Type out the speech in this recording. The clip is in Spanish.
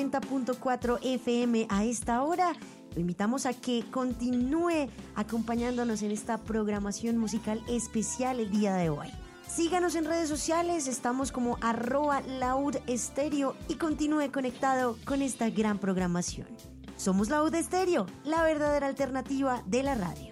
90.4 FM a esta hora. Lo invitamos a que continúe acompañándonos en esta programación musical especial el día de hoy. Síganos en redes sociales, estamos como @laudestéreo y continúe conectado con esta gran programación. Somos Laud Estéreo, la verdadera alternativa de la radio.